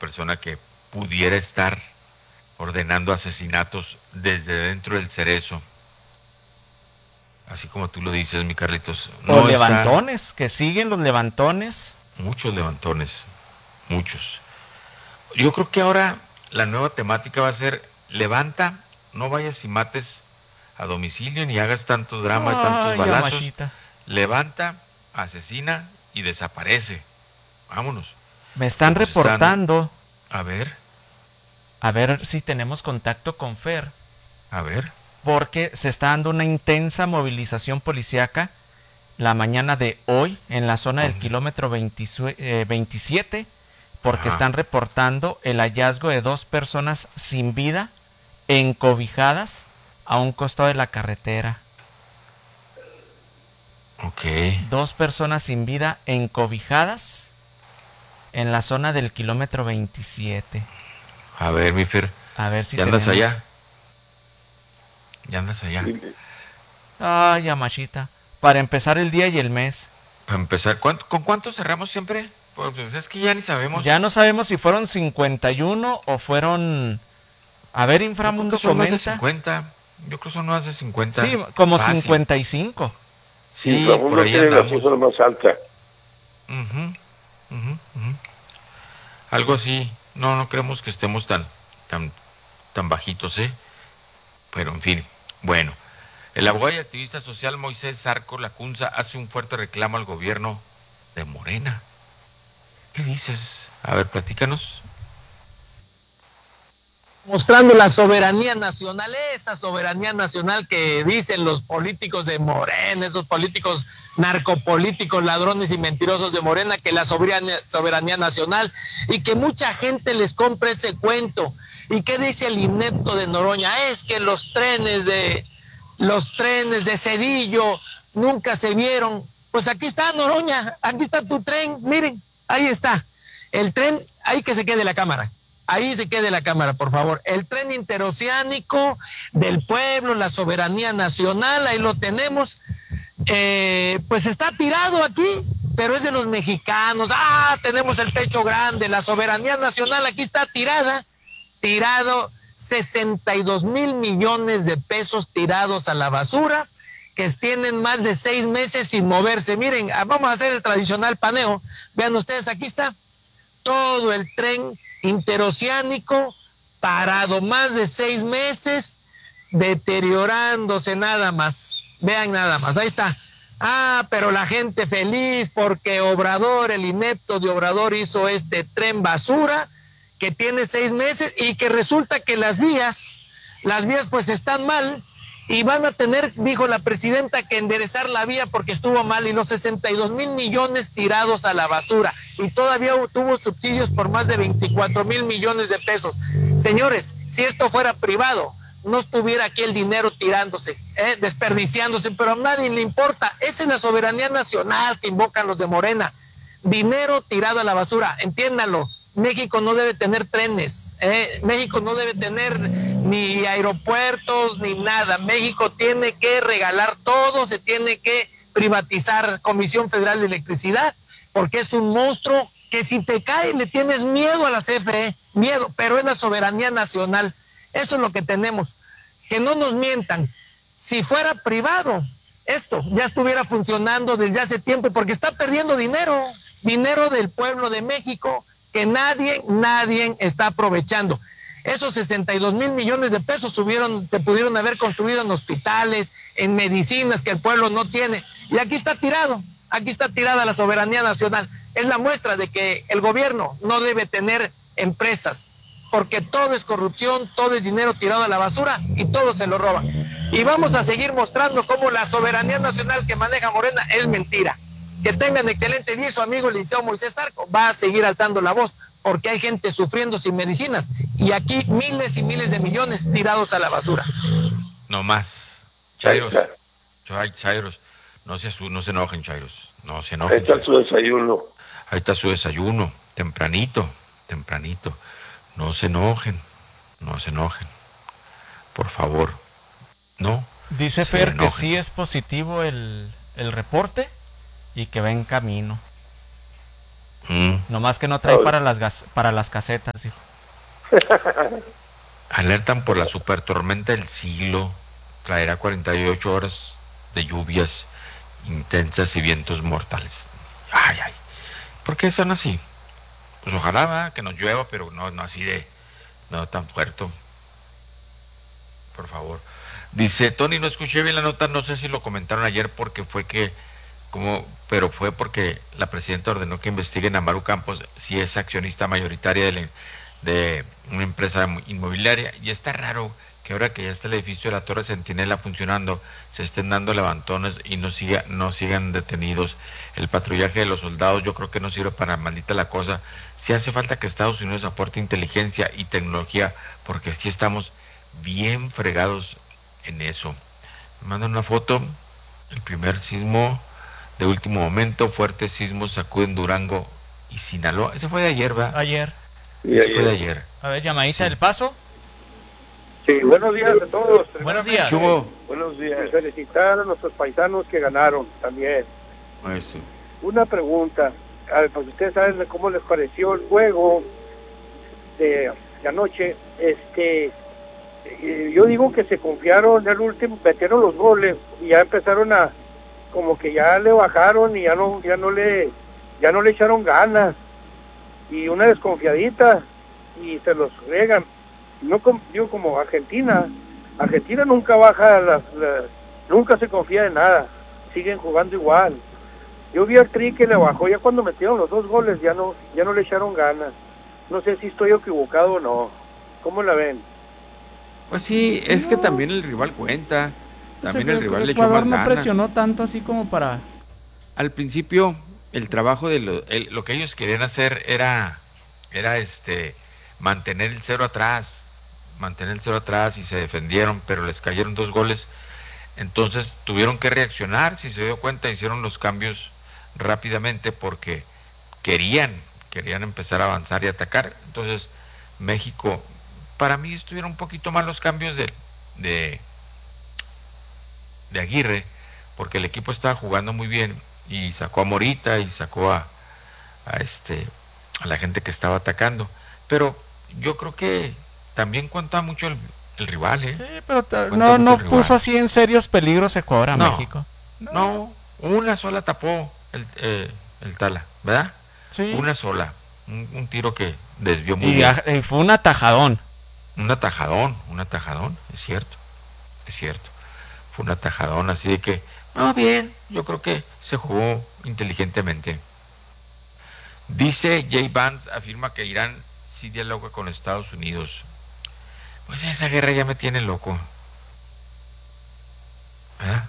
persona que pudiera estar ordenando asesinatos desde dentro del Cerezo. Así como tú lo dices, mi Carlitos. O levantones, que siguen los levantones. Muchos levantones, muchos. Yo creo que ahora la nueva temática va a ser: levanta, no vayas y mates a domicilio ni hagas tantos dramas, tantos balazos. Yamashita. Levanta, asesina y desaparece. Vámonos. Me están reportando. A ver si tenemos contacto con Fer. A ver. Porque se está dando una intensa movilización policíaca la mañana de hoy en la zona del kilómetro 27, porque están reportando el hallazgo de 2 personas sin vida encobijadas a un costado de la carretera. Ok. 2 personas sin vida encobijadas en la zona del kilómetro 27. A ver, mi Fer. A ver si ¿Ya andas allá? ¿Ya andas allá? Ay, Yamashita. Para empezar el día y el mes. Para empezar, ¿con cuánto cerramos siempre? Pues es que ya ni sabemos. Ya no sabemos si fueron 51 o fueron... A ver, Inframundo, comenta. 50. Yo creo que son más de 50. Sí, como fácil. 55. Sí, Inframundo por ahí tiene andamos. La cifra más alta. Algo así. No creemos que estemos tan bajitos, ¿eh? Pero en fin, bueno. El abogado y activista social Moisés Zarco Lacunza hace un fuerte reclamo al gobierno de Morena. ¿Qué dices? A ver, platícanos. Mostrando la soberanía nacional, esa soberanía nacional que dicen los políticos de Morena, esos políticos narcopolíticos, ladrones y mentirosos de Morena, que la soberanía nacional, y que mucha gente les compra ese cuento. ¿Y qué dice el inepto de Noroña? Es que los trenes de Cedillo nunca se vieron. Pues aquí está, Noroña, aquí está tu tren, miren, ahí está. El tren, ahí que se quede la cámara. Ahí se quede la cámara, por favor. El tren interoceánico del pueblo, la soberanía nacional, ahí lo tenemos. Pues está tirado aquí, pero es de los mexicanos. Tenemos el pecho grande, la soberanía nacional aquí está tirado 62 mil millones de pesos tirados a la basura, que tienen más de 6 meses sin moverse. Miren, vamos a hacer el tradicional paneo. Vean ustedes, aquí está todo el tren interoceánico parado más de 6 meses, deteriorándose nada más. Vean nada más, ahí está. Pero la gente feliz porque Obrador, el inepto de Obrador, hizo este tren basura que tiene 6 meses y que resulta que las vías pues están mal y van a tener, dijo la presidenta, que enderezar la vía porque estuvo mal, y los 62 mil millones tirados a la basura, y todavía tuvo subsidios por más de 24 mil millones de pesos. Señores, si esto fuera privado, no estuviera aquí el dinero tirándose, desperdiciándose, pero a nadie le importa. Esa es la soberanía nacional que invocan los de Morena. Dinero tirado a la basura, entiéndanlo. México no debe tener trenes, México no debe tener ni aeropuertos ni nada. México tiene que regalar todo, se tiene que privatizar Comisión Federal de Electricidad, porque es un monstruo que si te cae le tienes miedo a la CFE, miedo, pero es la soberanía nacional. Eso es lo que tenemos, que no nos mientan. Si fuera privado, esto ya estuviera funcionando desde hace tiempo, porque está perdiendo dinero del pueblo de México, que nadie está aprovechando. Esos 62 mil millones de pesos se pudieron haber construido en hospitales, en medicinas que el pueblo no tiene. Y aquí está tirada la soberanía nacional. Es la muestra de que el gobierno no debe tener empresas, porque todo es corrupción, todo es dinero tirado a la basura y todo se lo roban. Y vamos a seguir mostrando cómo la soberanía nacional que maneja Morena es mentira. Que tengan excelente día. Su amigo el licenciado Moisés Zarco va a seguir alzando la voz, porque hay gente sufriendo sin medicinas y aquí miles y miles de millones tirados a la basura. No más. Chairos, no se enojen, Chairos, no se enojen. Ahí está su desayuno. Ahí está su desayuno, tempranito. No se enojen, por favor, no. Dice Fer que sí es positivo el reporte y que va en camino. Nomás que no trae para las casetas, hijo. Alertan por la supertormenta del siglo. Traerá 48 horas de lluvias intensas y vientos mortales. Ay. ¿Por qué son así? Pues ojalá, ¿verdad?, que nos llueva, pero no así no tan fuerte. Por favor. Dice Tony, no escuché bien la nota, no sé si lo comentaron ayer porque pero fue porque la presidenta ordenó que investiguen a Maru Campos si es accionista mayoritaria de una empresa inmobiliaria, y está raro que ahora que ya está el edificio de la Torre Centinela funcionando, se estén dando levantones y no sigan detenidos. El patrullaje de los soldados yo creo que no sirve para maldita la cosa. Sí hace falta que Estados Unidos aporte inteligencia y tecnología, porque sí estamos bien fregados en eso. Me mandan una foto, el primer sismo de último momento, fuertes sismos sacuden Durango y Sinaloa. Ese fue de ayer, ¿verdad? Ayer. Ese fue de ayer. A ver, llamadita del Paso. Sí, buenos días a todos. Buenos días. ¿Qué hubo? Buenos días. Felicitar a nuestros paisanos que ganaron también. Eso. Una pregunta. Pues ustedes saben cómo les pareció el juego de anoche. Yo digo que se confiaron en el último, metieron los goles y ya empezaron como que ya le bajaron y ya no le echaron ganas, y una desconfiadita y se los regan. No digo, como Argentina nunca baja nunca se confía en nada, siguen jugando igual. Yo vi al Tri que le bajó ya cuando metieron los 2 goles, ya no le echaron ganas. No sé si estoy equivocado o no. ¿Cómo la ven? Pues sí, es que también el rival cuenta. También el rival le echó Ecuador más no ganas. presionó tanto así como para... Al principio, el trabajo de lo que ellos querían hacer era mantener el cero atrás, y se defendieron, pero les cayeron 2 goles. Entonces tuvieron que reaccionar. Si se dio cuenta, hicieron los cambios rápidamente porque querían empezar a avanzar y atacar. Entonces México, para mí estuvieron un poquito mal los cambios de Aguirre, porque el equipo estaba jugando muy bien y sacó a Morita y sacó a la gente que estaba atacando. Pero yo creo que también cuenta mucho el rival, ¿eh? Sí, pero no puso así en serios peligros Ecuador a México. No, una sola tapó el Tala, ¿verdad? Sí. Una sola. Un tiro que desvió muy y bien. Fue un atajadón. Un atajadón, es cierto. Fue un atajadón, así de que, bien, yo creo que se jugó inteligentemente. Dice Jay Vance, afirma que Irán sí dialoga con Estados Unidos. Pues esa guerra ya me tiene loco. ¿Ah?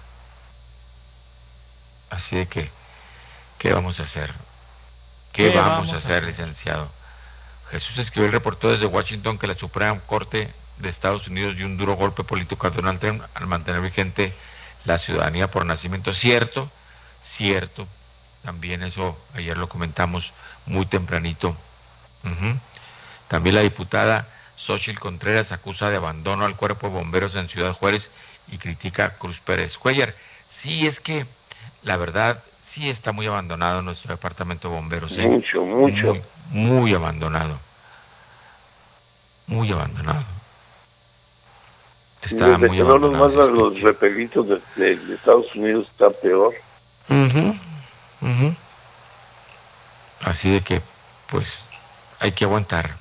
Así de que, ¿qué vamos a hacer? ¿Qué vamos a hacer, licenciado? Jesús escribió, el reportó desde Washington que la Suprema Corte de Estados Unidos dio un duro golpe político a Donald Trump al mantener vigente la ciudadanía por nacimiento. Cierto. También eso ayer lo comentamos muy tempranito. También la diputada Xochitl Contreras acusa de abandono al cuerpo de bomberos en Ciudad Juárez y critica a Cruz Pérez Cuellar. Sí, es que la verdad sí está muy abandonado nuestro departamento de bomberos. Mucho. Muy abandonado. Está muy abandonado. No nos mandan los repelitos de Estados Unidos, está peor. Así de que, pues, hay que aguantar.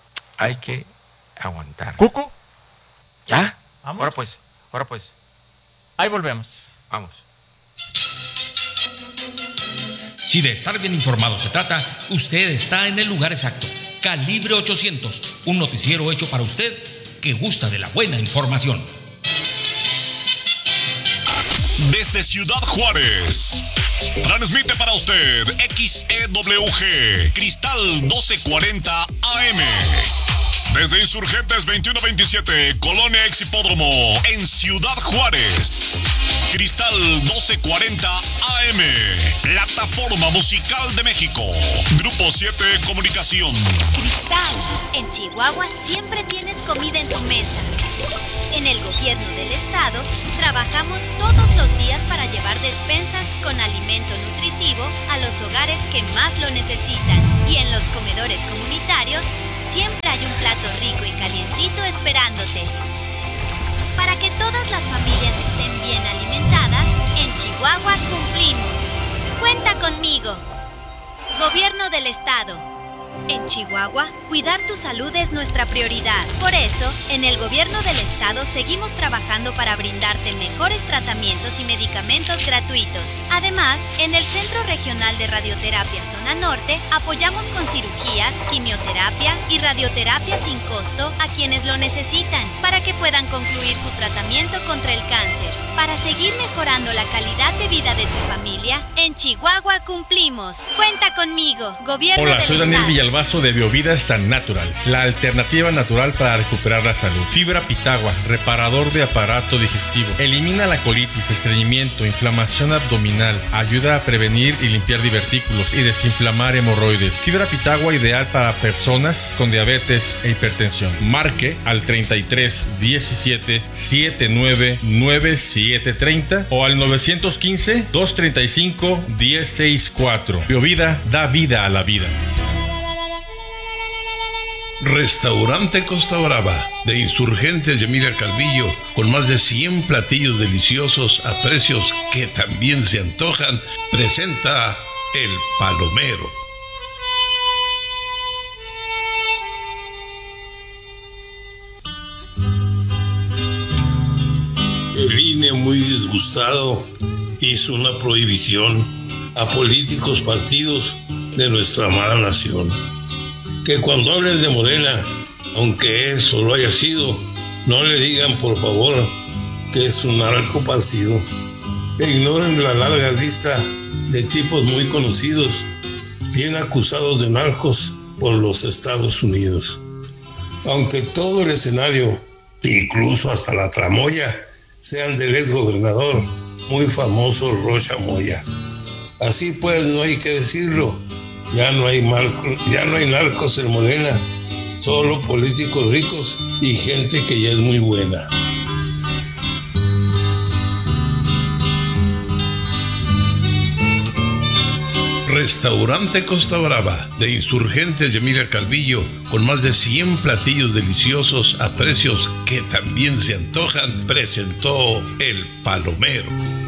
¿Cucu? ¿Ya? ¿Vamos? Ahora pues. Ahí volvemos. Vamos. Si de estar bien informado se trata, usted está en el lugar exacto. Calibre 800, un noticiero hecho para usted que gusta de la buena información. Desde Ciudad Juárez, transmite para usted XEWG, Cristal 1240 AM. Desde Insurgentes 2127, Colonia Ex Hipódromo, en Ciudad Juárez. Cristal 1240 AM, plataforma musical de México. Grupo 7 Comunicación. Cristal, en Chihuahua siempre tienes comida en tu mesa. En el gobierno del estado, trabajamos todos los días para llevar despensas con alimento nutritivo a los hogares que más lo necesitan. Y en los comedores comunitarios, siempre hay un plato rico y calientito esperándote. Para que todas las familias estén bien alimentadas, en Chihuahua cumplimos. Cuenta conmigo. Gobierno del Estado. En Chihuahua, cuidar tu salud es nuestra prioridad. Por eso, en el Gobierno del Estado seguimos trabajando para brindarte mejores tratamientos y medicamentos gratuitos. Además, en el Centro Regional de Radioterapia Zona Norte, apoyamos con cirugías, quimioterapia y radioterapia sin costo a quienes lo necesitan, para que puedan concluir su tratamiento contra el cáncer. Para seguir mejorando la calidad de vida de tu familia, en Chihuahua cumplimos. Cuenta conmigo, Gobierno del Estado. Hola, soy Daniel Villalbazo de Biovida San Natural, la alternativa natural para recuperar la salud. Fibra Pitagua, reparador de aparato digestivo. Elimina la colitis, estreñimiento, inflamación abdominal. Ayuda a prevenir y limpiar divertículos y desinflamar hemorroides. Fibra Pitagua ideal para personas con diabetes e hipertensión. Marque al 33 17 79 9730 o al 915 235 1064. Biovida da vida a la vida. Restaurante Costa Brava, de Insurgentes de Emilia Calvillo, con más de 100 platillos deliciosos a precios que también se antojan, presenta El Palomero. El INE, muy disgustado, hizo una prohibición a políticos, partidos de nuestra amada nación. Que cuando hablen de Morena, aunque eso lo haya sido, no le digan por favor que es un narcopartido. Que ignoren la larga lista de tipos muy conocidos, bien acusados de narcos por los Estados Unidos. Aunque todo el escenario, incluso hasta la tramoya, sean del exgobernador muy famoso Rocha Moya. Así pues, no hay que decirlo. Ya no hay narcos en Morena, solo políticos ricos y gente que ya es muy buena. Restaurante Costa Brava, de Insurgentes de Emilia Calvillo, con más de 100 platillos deliciosos a precios que también se antojan, presentó El Palomero.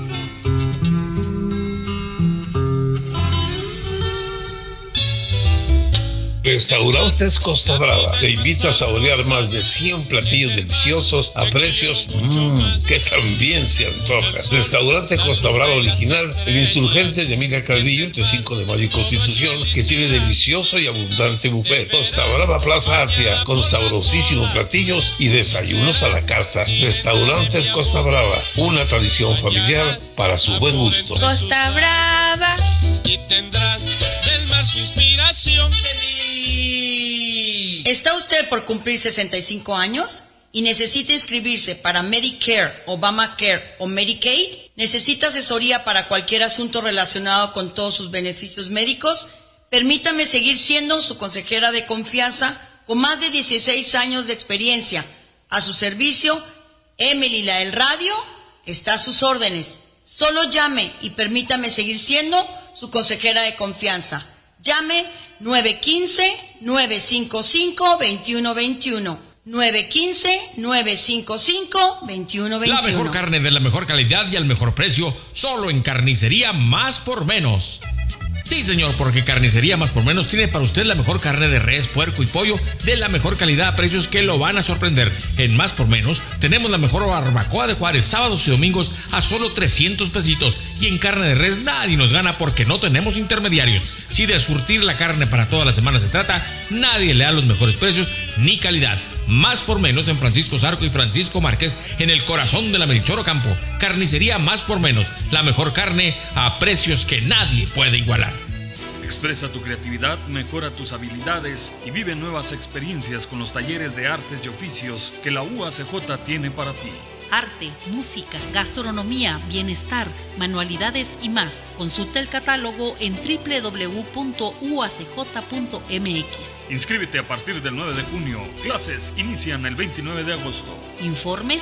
Restaurantes Costa Brava te invita a saborear más de 100 platillos deliciosos a precios que también se antojan. Restaurante Costa Brava original, el Insurgentes de Emilia Calvillo, entre 5 de Mayo y Constitución, que tiene delicioso y abundante buffet. Costa Brava Plaza Artia, con sabrosísimos platillos y desayunos a la carta. Restaurantes Costa Brava, una tradición familiar para su buen gusto. Costa Brava. Y tendrás del mar su inspiración. ¿Está usted por cumplir 65 años y necesita inscribirse para Medicare, Obamacare o Medicaid? ¿Necesita asesoría para cualquier asunto relacionado con todos sus beneficios médicos? Permítame seguir siendo su consejera de confianza con más de 16 años de experiencia. A su servicio, Emily la del Radio está a sus órdenes. Solo llame y permítame seguir siendo su consejera de confianza. Llame 915-955-2121. 915-955-2121. La mejor carne de la mejor calidad y al mejor precio, solo en Carnicería Más por Menos. Sí, señor, porque Carnicería Más por Menos tiene para usted la mejor carne de res, puerco y pollo de la mejor calidad a precios que lo van a sorprender. En Más por Menos tenemos la mejor barbacoa de Juárez, sábados y domingos a solo 300 pesitos. Y en carne de res nadie nos gana porque no tenemos intermediarios. Si de surtir la carne para toda la semana se trata, nadie le da los mejores precios ni calidad. Más por Menos en Francisco Zarco y Francisco Márquez, en el corazón de la Melchor Ocampo. Carnicería Más por Menos, la mejor carne a precios que nadie puede igualar. Expresa tu creatividad, mejora tus habilidades y vive nuevas experiencias con los talleres de artes y oficios que la UACJ tiene para ti. arte, música, gastronomía, bienestar, manualidades y más. Consulta el catálogo en www.uacj.mx. Inscríbete a partir del 9 de junio. Clases inician el 29 de agosto. Informes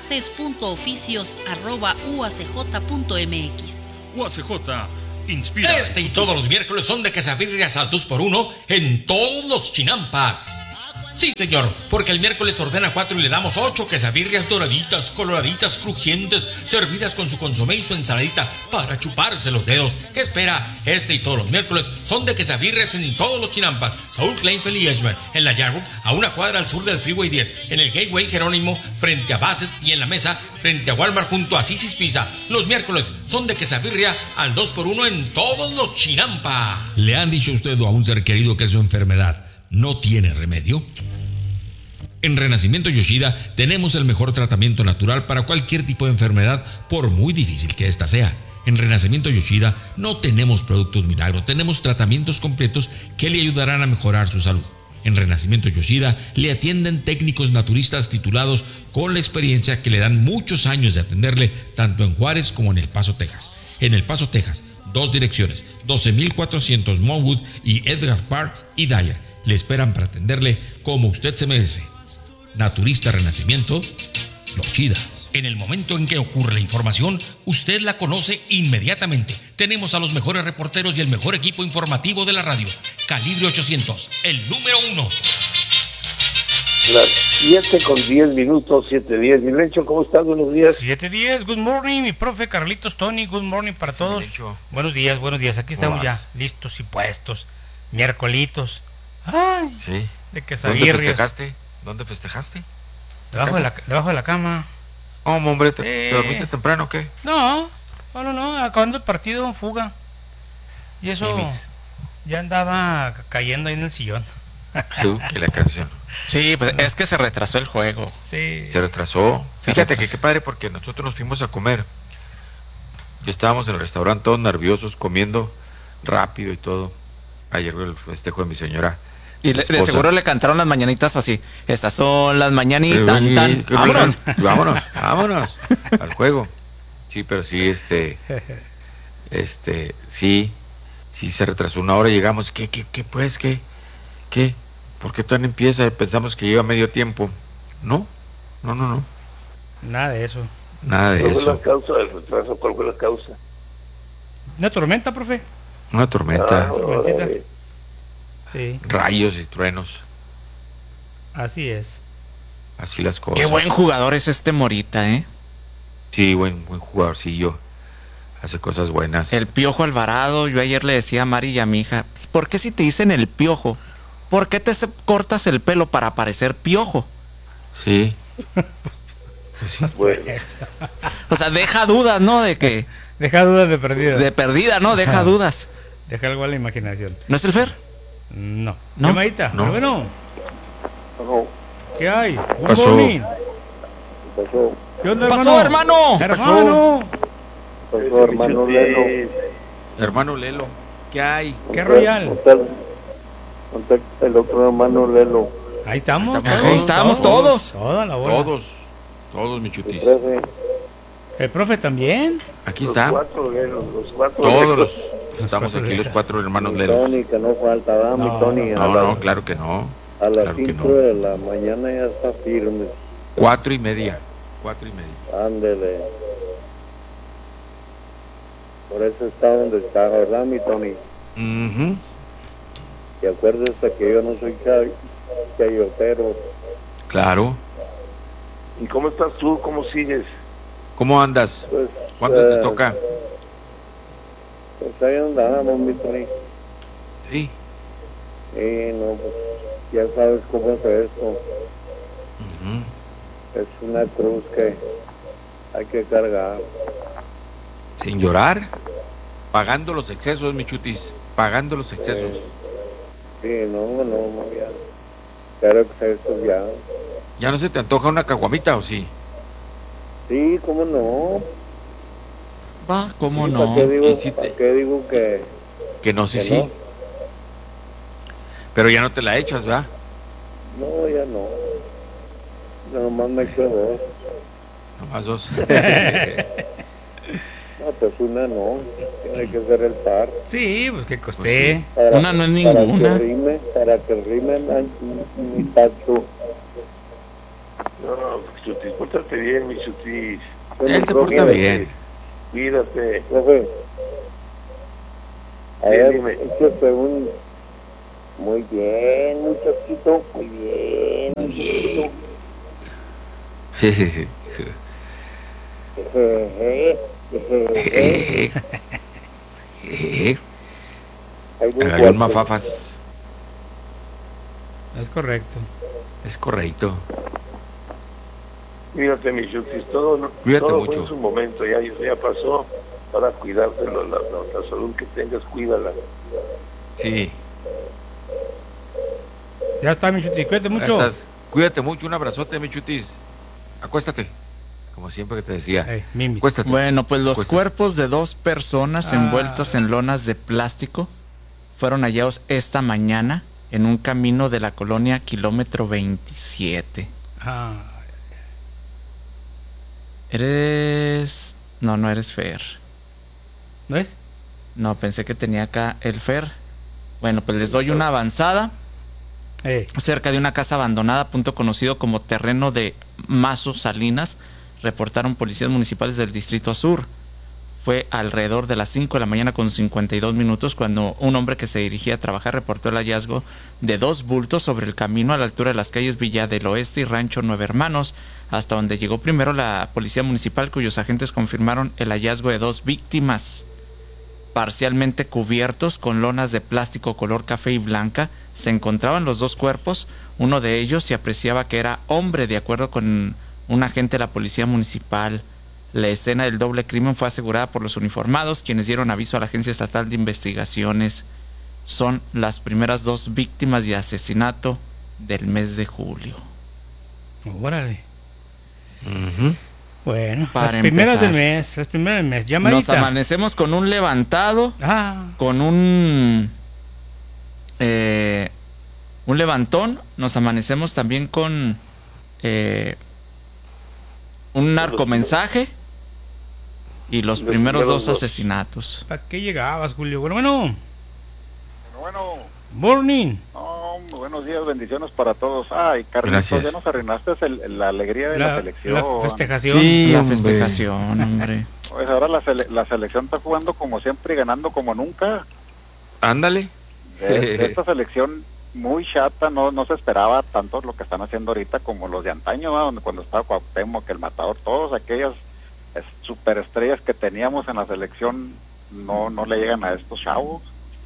artes.oficios@uacj.mx. UACJ inspira. Este y todos los miércoles son de quesabirrias al 2x1 en todos los chinampas. Sí, señor, porque el miércoles ordena 4 y le damos 8 quesabirrias doraditas, coloraditas, crujientes, servidas con su consomé y su ensaladita para chuparse los dedos. ¿Qué espera? Este y todos los miércoles son de quesabirrias en todos los chinampas. Saúl Kleinfeld y Edgeman, en la Yarrow, a una cuadra al sur del Freeway 10, en el Gateway Jerónimo, frente a Bassett, y en la Mesa, frente a Walmart, junto a Sisi's Pizza. Los miércoles son de quesabirria al 2x1 en todos los chinampas. ¿Le han dicho a usted o a un ser querido que su enfermedad no tiene remedio? En Renacimiento Yoshida tenemos el mejor tratamiento natural para cualquier tipo de enfermedad, por muy difícil que ésta sea. En Renacimiento Yoshida no tenemos productos milagro, tenemos tratamientos completos que le ayudarán a mejorar su salud. En Renacimiento Yoshida le atienden técnicos naturistas titulados con la experiencia que le dan muchos años de atenderle tanto en Juárez como en El Paso, Texas. En El Paso, Texas, 2 direcciones, 12,400 Monwood y Edgar Park y Dyer. Le esperan para atenderle como usted se merece. Naturista Renacimiento Yoshida. En el momento en que ocurre la información, usted la conoce inmediatamente. Tenemos a los mejores reporteros y el mejor equipo informativo de la radio. Calibre 800, el número 1. Las 7:10, 7:10. Mi Lencho, ¿cómo estás? Buenos días. 7:10, good morning, mi profe Carlitos Tony, good morning para todos. Buenos días, aquí estamos ya listos y puestos. Miércolitos. Ay, sí. De quesabirria. ¿Dónde festejaste? Debajo de la cama. Oh, hombre, ¿te dormiste temprano o qué? No, acabando el partido, fuga. Y eso ya andaba cayendo ahí en el sillón. Que la canción. Sí, pues es que se retrasó el juego. Sí. Se retrasó. Fíjate que qué padre, porque nosotros nos fuimos a comer. Y estábamos en el restaurante todos nerviosos, comiendo rápido y todo. Ayer el festejo de mi señora. Y de seguro le cantaron las mañanitas así. Estas son las mañanitas. Vámonos. Vámonos al juego. Sí, pero sí, sí se retrasó 1 hora. Llegamos. ¿Qué? ¿Por qué todavía no empieza? Pensamos que lleva medio tiempo. No. Nada de eso. ¿Cuál fue la causa del retraso? ¿Cuál fue la causa? Una tormenta, profe. Una tormenta. Tormentita. Sí. Rayos y truenos. Así es. Así las cosas. Qué buen jugador es este Morita, ¿eh? Sí, buen jugadorcillo. Hace cosas buenas. El Piojo Alvarado. Yo ayer le decía a Mari y a mi hija, ¿por qué si te dicen el Piojo? ¿Por qué te cortas el pelo para parecer Piojo? Sí. O sea, deja dudas, ¿no? Deja dudas de perdida. De perdida, ¿no? Deja dudas. Deja algo a la imaginación. ¿No es el Fer? No. ¿Llamadita? No. Bueno. ¿Qué hay? Pasó. ¿Qué onda, pasó, hermano? Hermano Lelo. Hermano Lelo. ¿Qué hay? ¿Qué royal? El otro hermano Lelo. Ahí estamos. Ahí estamos todos. Toda la bola. Todos, mi chutis. El profe también. Aquí está. Los cuatro. Todos estamos aquí, los 4 hermanos Lelos. Tony, que no falta, mi Tony. No, claro que no. A las 5 de la mañana ya está firme. 4:30. Ándele. Por eso está donde está, ¿verdad, mi Tony? Y acuérdese que yo no soy chayotero. Claro. ¿Y cómo estás tú? ¿Cómo sigues? ¿Cómo andas? Pues, ¿Cuándo te toca? Pues ahí andamos, mi Tony. Sí. No, pues ya sabes cómo es esto. Es una cruz que hay que cargar. Sin llorar, pagando los excesos, mi chutis, pagando los excesos. Sí, no, ya. Claro excesos ya. ¿Ya no se te antoja una caguamita o sí? Sí, cómo no. Va, cómo Sí, no. ¿Para qué digo que no? Sí. Pero ya no te la echas, ¿verdad? No, ya no. Nomás me quedo 2. Nomás 2. No, pues una no. Tiene que ser el par. Sí, pues que costé. Para- Una no es ninguna. Para que rime mi tacho. No, Chutis, pórtate bien, mi Chutis. Él se porta bien. Cuídate. Profe. A Sí, ver, dime. échate un... Muy bien, muchachito. Muy bien, muchachito. Sí. Avión Mafafas. Es correcto. Es correcto. Cuídate, mi Chutis. Todo, Cuídate todo mucho. fue en su momento, ya pasó. Para cuidarte, la salud que tengas, cuídala. Sí. Ya está, mi Chutis, cuídate mucho. Ya estás. Cuídate mucho, un abrazote, mi Chutis. Acuéstate. Como siempre que te decía. Acuéstate. Bueno, pues los Acuéstate. cuerpos de 2 personas envueltos en lonas de plástico fueron hallados esta mañana en un camino de la colonia Kilómetro 27. ¿Eres...? No eres Fer. ¿No es? No, pensé que tenía acá el Fer. Bueno, pues les doy una avanzada. Cerca de una casa abandonada, punto conocido como terreno de Mazo Salinas, reportaron policías municipales del Distrito Sur. Fue alrededor de las 5 de la mañana con 52 minutos cuando un hombre que se dirigía a trabajar reportó el hallazgo de 2 bultos sobre el camino a la altura de las calles Villa del Oeste y Rancho Nueve Hermanos, hasta donde llegó primero la policía municipal, cuyos agentes confirmaron el hallazgo de 2 víctimas. Parcialmente cubiertos con lonas de plástico color café y blanca, se encontraban los 2 cuerpos. Uno de ellos se apreciaba que era hombre, de acuerdo con un agente de la policía municipal. La escena del doble crimen fue asegurada por los uniformados, quienes dieron aviso a la Agencia Estatal de Investigaciones. Son las primeras 2 víctimas de asesinato del mes de julio. Órale. Bueno, Para las primeras empezar. del mes, llamadita. Nos amanecemos con un levantado, con un levantón. Nos amanecemos también con un narcomensaje y los primeros 2 asesinatos. ¿Para qué llegabas, Julio? Bueno. Bueno, morning. buenos días, bendiciones para todos. Ay, Carlitos, Gracias. ya nos arruinaste la alegría de la selección. La festejación. Sí, la hombre. festejación, hombre. Pues ahora la selección está jugando como siempre y ganando como nunca. Ándale. De esta selección muy chata, no se esperaba tanto lo que están haciendo ahorita como los de antaño, ¿no? Donde cuando estaba Cuauhtémoc, el Matador, todos aquellas superestrellas que teníamos en la selección no le llegan a estos chavos.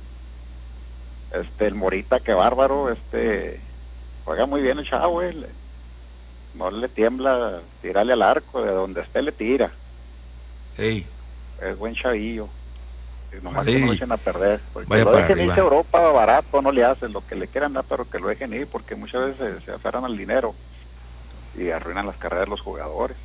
El Morita, qué bárbaro, juega muy bien el chavo, no le tiembla tirarle al arco, de donde esté le tira. Hey. Es buen chavillo. Y nomás Vale. que no lo echen a perder. Porque Vaya lo para dejen arriba. irse a Europa barato, no le hacen lo que le quieran dar, pero que lo dejen ir, porque muchas veces se aferran al dinero y arruinan las carreras de los jugadores.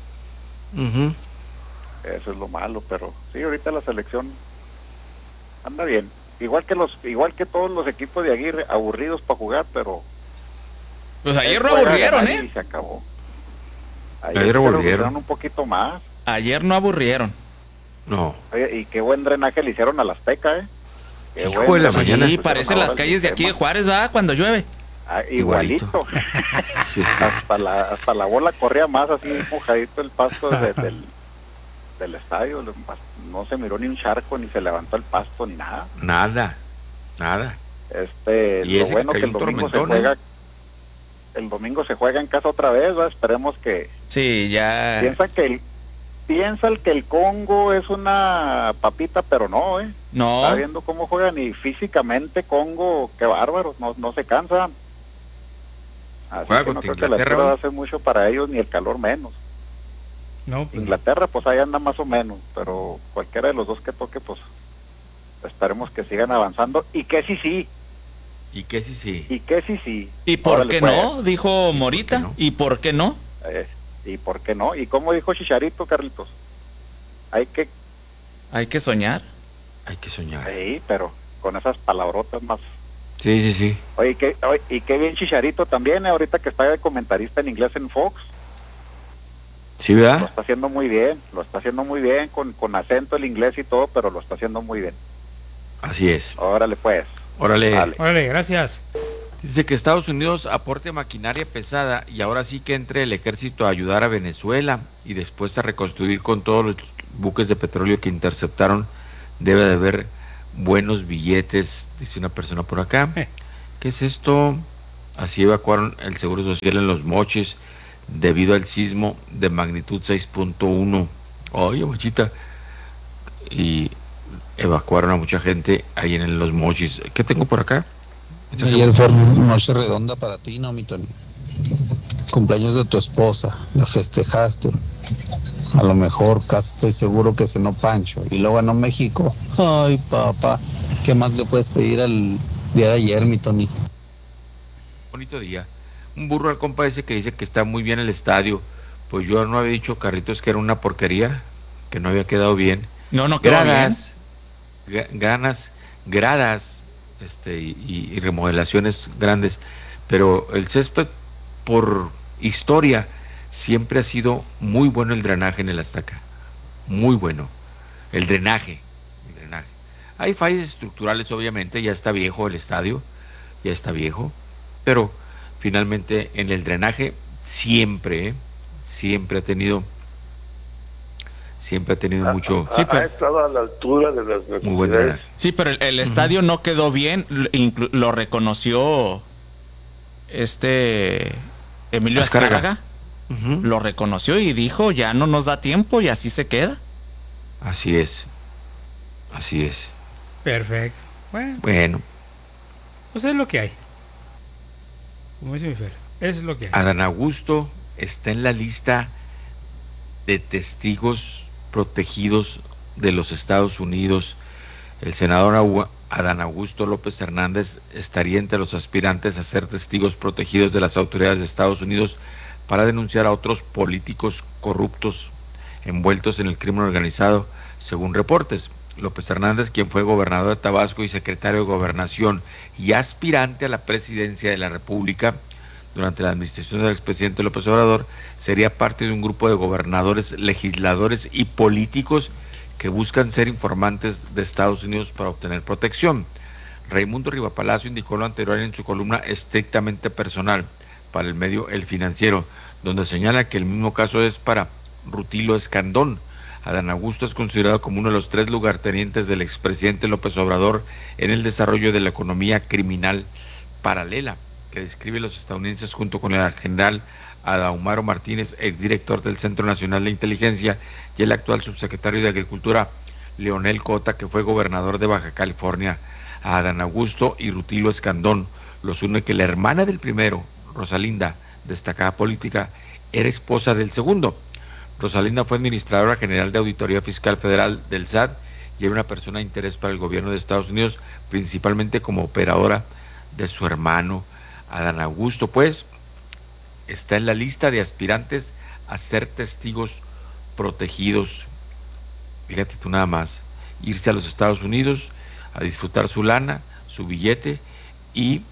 Eso es lo malo, pero sí, ahorita la selección anda bien. Igual que todos los equipos de Aguirre, aburridos para jugar, pero Pues ayer no juega a aburrieron, ganar y se acabó. Ayer se aburrieron. aburrieron un poquito más. Ayer no aburrieron. No. Oye, y qué buen drenaje le hicieron a la Azteca, Qué Hijo buen de la drenaje mañana. Sí, pusieron parecen ahora las al calles de aquí de sistema. Juárez, ¿va? Cuando llueve. Igualito. Sí, sí. hasta la bola corría más así mojadito el pasto del estadio. No se miró ni un charco, ni se levantó el pasto, ni nada. Nada. Lo Y ese bueno que que el cayó un domingo se tormentón, juega. El domingo se juega en casa otra vez, ¿va? Esperemos que. Sí, ya. Piensa que el Congo es una papita, pero no, No. Está viendo cómo juegan y físicamente Congo, qué bárbaros, no se cansan. Así Juega que no contra creo que la Inglaterra, altura ¿no? hace mucho para ellos, ni el calor menos. No, pues, Inglaterra, pues ahí anda más o menos, pero cualquiera de los dos que toque, pues esperemos que sigan avanzando y que sí. Y que sí. Y que sí. ¿Y por Órale, qué pues. no? Dijo Morita. no? ¿Y por qué no? ¿Y por qué no? ¿Y cómo dijo Chicharito, Carlitos? Hay que soñar. Hay que soñar. Sí, pero con esas palabrotas más. Sí. Oye, y qué bien Chicharito también, ahorita que está de comentarista en inglés en Fox. Sí, ¿verdad? Lo está haciendo muy bien, con acento el inglés y todo, pero lo está haciendo muy bien. Así es. Órale pues. Órale. Órale, gracias. Dice que Estados Unidos aporte maquinaria pesada y ahora sí que entre el ejército a ayudar a Venezuela y después a reconstruir con todos los buques de petróleo que interceptaron. Debe de haber buenos billetes, dice una persona por acá. ¿Qué es esto? Así evacuaron el Seguro Social en Los Mochis debido al sismo de magnitud 6.1. Oye, mochita. Y evacuaron a mucha gente ahí en Los Mochis. ¿Qué tengo por acá? Ayer fue noche redonda para ti, ¿no, mi Tony? Cumpleaños de tu esposa, la festejaste. A lo mejor casi estoy seguro que cenó Pancho y luego ganó México. Ay, papá, ¿qué más le puedes pedir al día de ayer, mi Tony? Bonito día. Un burro al compa ese que dice que está muy bien el estadio. Pues yo no había dicho, Carlitos, que era una porquería, que no había quedado bien. No quedó gradas, gradas, y remodelaciones grandes, pero el césped por historia siempre ha sido muy bueno. El drenaje en el Azteca, muy bueno el drenaje. Hay fallas estructurales, obviamente, ya está viejo el estadio, pero finalmente en el drenaje siempre ha tenido mucho. Sí, pero ha estado a la altura de las necesidades. Sí, pero el estadio no quedó bien, lo reconoció Emilio Azcárraga. Lo reconoció y dijo, ya no nos da tiempo y así se queda. Así es. Perfecto. Bueno. Pues es lo que hay. Como dice mi Fer, es lo que hay. Adán Augusto está en la lista de testigos protegidos de los Estados Unidos. El senador Adán Augusto López Hernández estaría entre los aspirantes a ser testigos protegidos de las autoridades de Estados Unidos para denunciar a otros políticos corruptos envueltos en el crimen organizado, según reportes. López Hernández, quien fue gobernador de Tabasco y secretario de Gobernación y aspirante a la presidencia de la República durante la administración del expresidente López Obrador, sería parte de un grupo de gobernadores, legisladores y políticos que buscan ser informantes de Estados Unidos para obtener protección. Raimundo Rivapalacio indicó lo anterior en su columna Estrictamente Personal para el medio El Financiero, donde señala que el mismo caso es para Rutilio Escandón. Adán Augusto es considerado como uno de los 3 lugartenientes del expresidente López Obrador en el desarrollo de la economía criminal paralela que describe los estadounidenses, junto con el general Adahumaro Martínez, exdirector del Centro Nacional de Inteligencia, y el actual subsecretario de Agricultura, Leonel Cota, que fue gobernador de Baja California. A Adán Augusto y Rutilio Escandón los une que la hermana del primero, Rosalinda, destacada política, era esposa del segundo. Rosalinda fue administradora general de Auditoría Fiscal Federal del SAT y era una persona de interés para el gobierno de Estados Unidos, principalmente como operadora de su hermano. Adán Augusto, pues, está en la lista de aspirantes a ser testigos protegidos. Fíjate tú nada más, irse a los Estados Unidos a disfrutar su lana, su billete y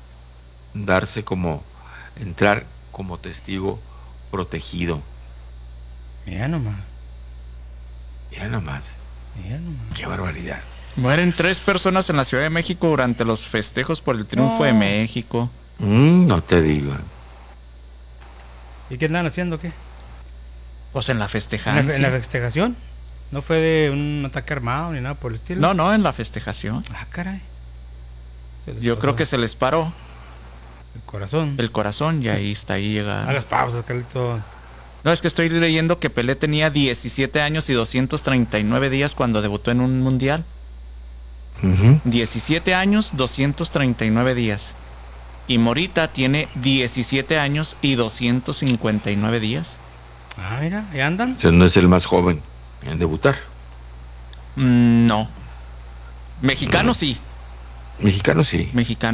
entrar como testigo protegido. Mira nomás. Qué barbaridad. Mueren 3 personas en la Ciudad de México durante los festejos por el triunfo de México. No te digo. ¿Y qué andan haciendo, qué? Pues en la festejación. ¿En la festejación? ¿No fue de un ataque armado ni nada por el estilo? No, en la festejación. Ah, caray. Yo creo que se les paró el corazón y ahí llega. Hagas pausas, Carlito. No, es que estoy leyendo que Pelé tenía 17 años y 239 días cuando debutó en un mundial. 17 años, 239 días. Y Morita tiene 17 años y 259 días. Ah, mira, ¿y andan? O sea, no es el más joven en debutar. No. Mexicano sí. Mexicano sí.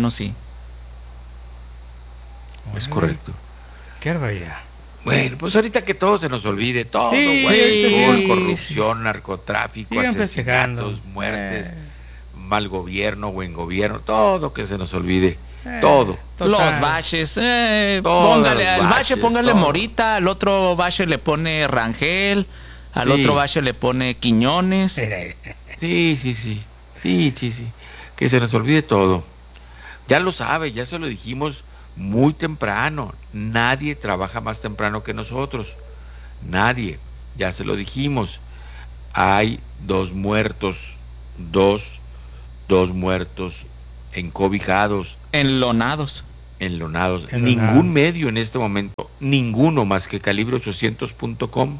Es correcto. Qué barbaridad. Bueno, pues ahorita que todo se nos olvide, todo, corrupción, narcotráfico, sigan asesinatos, muertes, mal gobierno, buen gobierno, todo que se nos olvide. Todo. Los baches, Todos póngale los al bache, baches, póngale todo. Morita, al otro bache le pone Rangel, al otro bache le pone Quiñones. Sí. Que se nos olvide todo. Ya lo sabe, ya se lo dijimos muy temprano. Nadie trabaja más temprano que nosotros. Nadie. Ya se lo dijimos. Hay 2 muertos. Dos muertos encobijados. Enlonados. Ningún medio en este momento, ninguno más que calibre800.com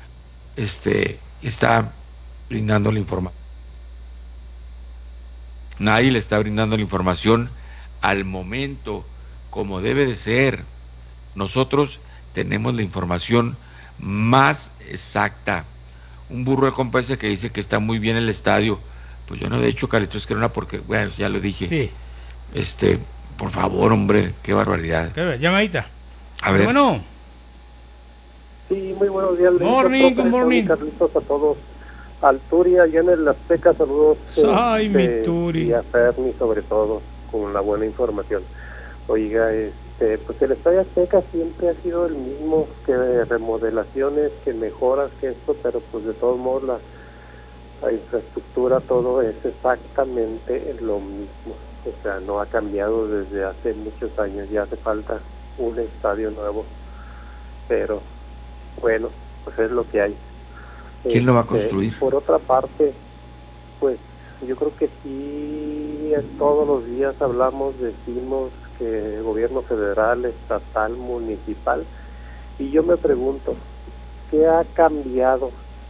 está brindando la información. Nadie le está brindando la información al momento, como debe de ser. Nosotros tenemos la información más exacta. Un burro de compensa que dice que está muy bien el estadio. Pues yo no he hecho, Carlitos, que era una porque, bueno, ya lo dije. Sí. Por favor, hombre, qué barbaridad. Llamadita. A ver. Bueno. Sí, muy buenos días. Good morning. Carlitos, a todos. Al Turi, allá en el Azteca, saludos. Ay, mi Turi. Y a Ferni, sobre todo, con la buena información. Oiga, pues el Estadio Azteca siempre ha sido el mismo, que remodelaciones, que mejoras, que esto, pero pues de todos modos la infraestructura, todo es exactamente lo mismo. O sea, no ha cambiado desde hace muchos años, ya hace falta un estadio nuevo, pero bueno, pues es lo que hay. ¿Quién lo va a construir? Por otra parte, pues yo creo que sí, todos los días decimos que gobierno federal, estatal, municipal, y yo me pregunto, ¿qué ha cambiado?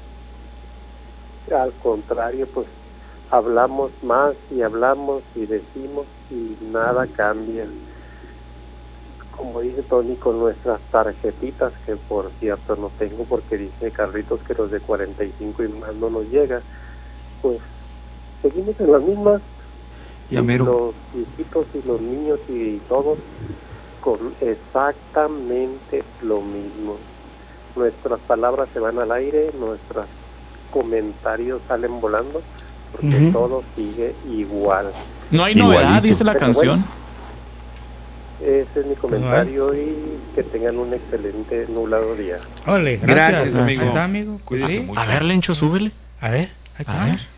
Al contrario, pues hablamos más y hablamos y decimos y nada cambia. Como dice Tony, con nuestras tarjetitas, que por cierto no tengo porque dice Carlitos que los de 45 y más no nos llega, pues seguimos en las mismas. Ya mero. Los viejitos y los niños y todos con exactamente lo mismo. Nuestras palabras se van al aire, nuestros comentarios salen volando, porque todo sigue igual. No hay novedad, dice la canción. Bueno, ese es mi comentario y que tengan un excelente nublado día. Gracias, amigo. Cuídese mucho. A ver, Lencho, súbele. A ver, ahí está. A ver.